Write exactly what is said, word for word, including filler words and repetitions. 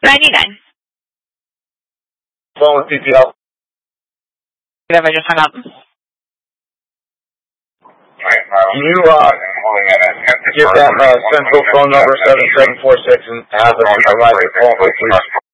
ninety-nine. Phone with P P L. Have I just hung up? Can you uh, give that uh, central phone number seven seven four six and have them arrive at call, please?